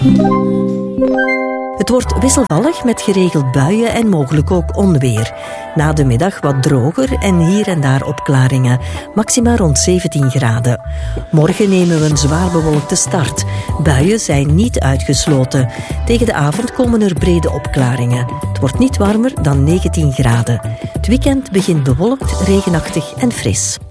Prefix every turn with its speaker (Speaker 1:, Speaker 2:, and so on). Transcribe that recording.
Speaker 1: Het wordt wisselvallig met geregeld buien en mogelijk ook onweer. Na de middag wat droger en hier en daar opklaringen. Maxima rond 17 graden. Morgen nemen we een zwaar bewolkte start. Buien zijn niet uitgesloten. Tegen de avond komen er brede opklaringen. Het wordt niet warmer dan 19 graden. Het weekend begint bewolkt, regenachtig en fris.